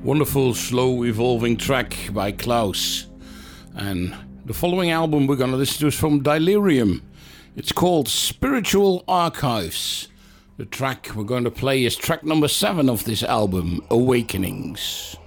Wonderful, slow evolving track by Klaus. And the following album we're going to listen to is from Delirium. It's called Spiritual Archives. The track we're going to play is track number 7 of this album, Awakenings.